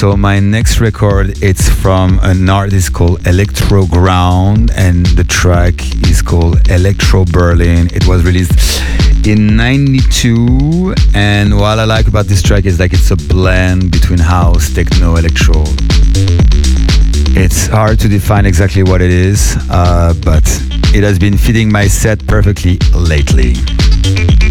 So my next record, it's from an artist called Electro Ground, and the track is called Electro Berlin. It was released in '92, and what I like about this track is like it's a blend between house, techno, electro. It's hard to define exactly what it is, but it has been fitting my set perfectly lately.